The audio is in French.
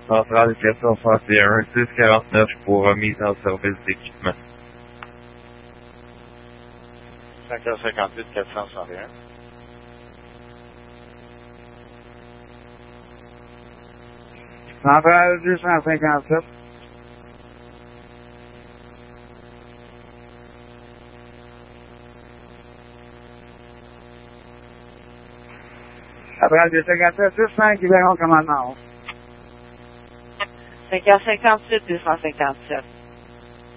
Centrale 461 649 pour remise en service d'équipement. 5h58 461. Centrale 257. Centrale 257, 65, Yveron, commandement. 5h58 257.